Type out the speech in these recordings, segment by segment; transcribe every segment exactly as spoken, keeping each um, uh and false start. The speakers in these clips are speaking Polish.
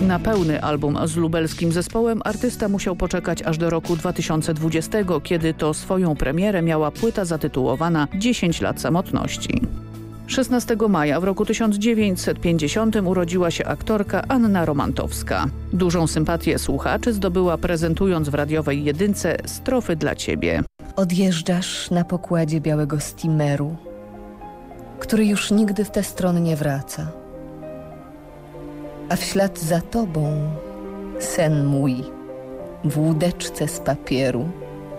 Na pełny album z lubelskim zespołem artysta musiał poczekać aż do roku dwa tysiące dwudziestego, kiedy to swoją premierę miała płyta zatytułowana dziesięć lat samotności. szesnastego maja w roku tysiąc dziewięćset pięćdziesiątym urodziła się aktorka Anna Romantowska. Dużą sympatię słuchaczy zdobyła, prezentując w radiowej jedynce Strofy dla ciebie. Odjeżdżasz na pokładzie białego steameru, który już nigdy w tę stronę nie wraca. A w ślad za tobą sen mój w łódeczce z papieru.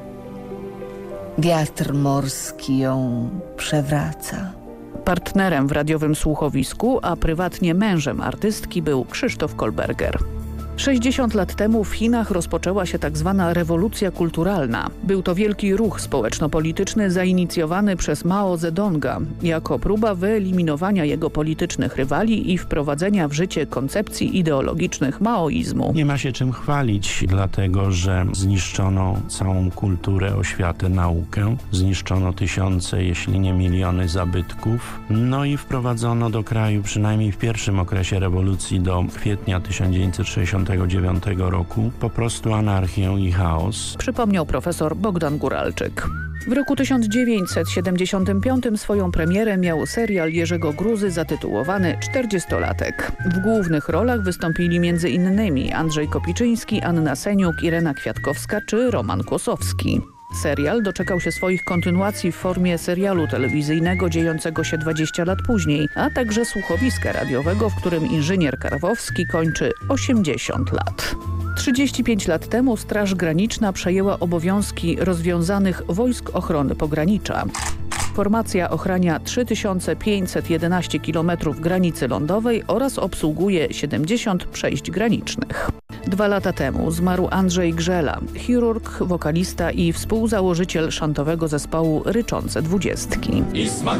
Wiatr morski ją przewraca. Partnerem w radiowym słuchowisku, a prywatnie mężem artystki był Krzysztof Kolberger. sześćdziesiąt lat temu w Chinach rozpoczęła się tak zwana rewolucja kulturalna. Był to wielki ruch społeczno-polityczny zainicjowany przez Mao Zedonga jako próba wyeliminowania jego politycznych rywali i wprowadzenia w życie koncepcji ideologicznych maoizmu. Nie ma się czym chwalić, dlatego że zniszczono całą kulturę, oświatę, naukę. Zniszczono tysiące, jeśli nie miliony zabytków. No i wprowadzono do kraju, przynajmniej w pierwszym okresie rewolucji do kwietnia tysiąc dziewięćset sześćdziesiątego dziewiątego roku, po prostu anarchię i chaos. Przypomniał profesor Bogdan Guralczyk. W roku tysiąc dziewięćset siedemdziesiątym piątym swoją premierę miał serial Jerzego Gruzy zatytułowany czterdziestolatek. W głównych rolach wystąpili między innymi Andrzej Kopiczyński, Anna Seniuk, Irena Kwiatkowska czy Roman Kłosowski. Serial doczekał się swoich kontynuacji w formie serialu telewizyjnego dziejącego się dwadzieścia lat później, a także słuchowiska radiowego, w którym inżynier Karwowski kończy osiemdziesiąt lat. trzydzieści pięć lat temu Straż Graniczna przejęła obowiązki rozwiązanych Wojsk Ochrony Pogranicza. Formacja ochrania trzy tysiące pięćset jedenaście kilometrów granicy lądowej oraz obsługuje siedemdziesiąt przejść granicznych. Dwa lata temu zmarł Andrzej Grzela, chirurg, wokalista i współzałożyciel szantowego zespołu Ryczące Dwudziestki.